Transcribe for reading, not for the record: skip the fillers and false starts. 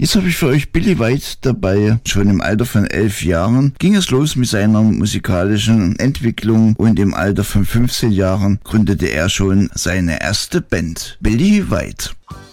Jetzt habe ich für euch Billy White dabei. Schon im Alter von 11 Jahren ging es los mit seiner musikalischen Entwicklung und im Alter von 15 Jahren gründete er schon seine erste Band, Billy White.